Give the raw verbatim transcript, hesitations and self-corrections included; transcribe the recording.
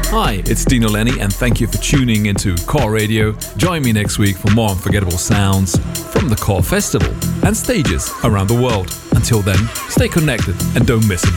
Hi, it's Dino Lenny, and thank you for tuning into Core Radio. Join me next week for more unforgettable sounds from the Core Festival and stages around the world. Until then, stay connected and don't miss a beat.